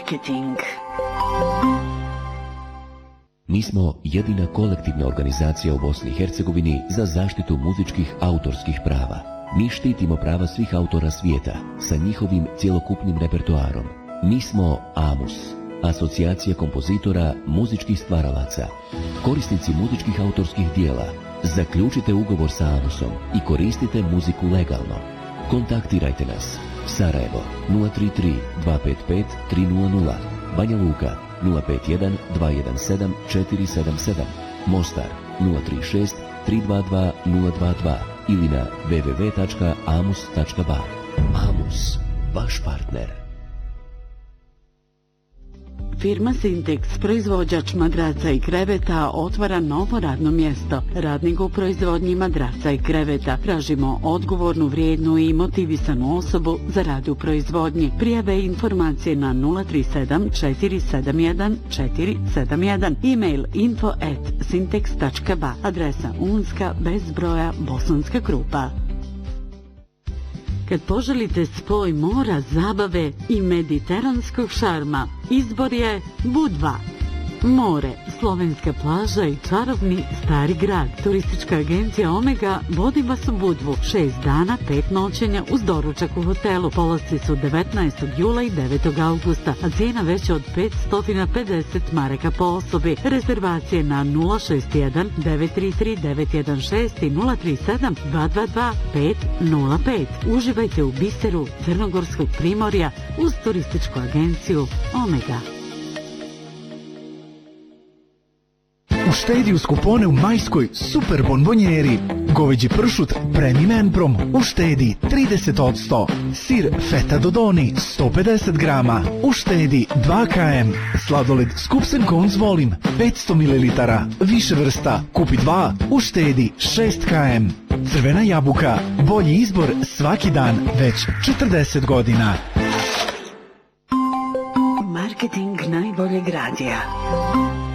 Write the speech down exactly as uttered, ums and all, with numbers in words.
Marketing. Mi smo jedina kolektivna organizacija u Bosni i Hercegovini za zaštitu muzičkih autorskih prava. Mi štitimo prava svih autora svijeta sa njihovim cjelokupnim repertoarom. Mi smo AMUS, Asocijacija kompozitora muzičkih stvaralaca. Korisnici muzičkih autorskih dijela, zaključite ugovor sa AMUSom i koristite muziku legalno. Kontaktirajte nas. Sarajevo nula tri tri dva pet pet tri nula nula, Banja Luka nula pet jedan dva jedan sedam četiri sedam sedam, Mostar nula tri šest tri dva dva nula dva dva ili na w w w tačka amus tačka ba. AMUS, vaš partner. Firma Sintex, proizvođač madraca i kreveta, otvara novo radno mjesto. Radnik u proizvodnji madraca i kreveta. Tražimo odgovornu, vrijednu i motivisanu osobu za rad u proizvodnji. Prijave i informacije na nula tri sedam četiri sedam jedan četiri sedam jedan. E-mail info at sintex tačka ba. Adresa Unska, bez broja, Bosanska Krupa. Kad poželite spoj mora, zabave i mediteranskog šarma, izbor je Budva. More, slovenska plaža i čarobni stari grad. Turistička agencija Omega vodi vas u Budvu. Šest dana, pet noćenja uz doručak u hotelu. Polasci su devetnaestog jula i devetog augusta, a cijena veća od petsto pedeset maraka po osobi. Rezervacije na nula šest jedan devet tri tri devet jedan šest i nula tri sedam dva dva dva pet nula pet. Uživajte u biseru Crnogorskog primorja uz turističku agenciju Omega. Uštedi uz kupone u majskoj super bonbonjeri. Goveđi pršut Premium Emprom uštedi trideset posto. Sir Feta Dodoni sto pedeset grama uštedi dva kilograma. Sladoled Scoops and Cones Volim petsto mililitara. Više vrsta. Kupi dva, uštedi šest kilograma. Crvena jabuka. Bolji izbor svaki dan već četrdeset godina. Marketing najboljeg radija.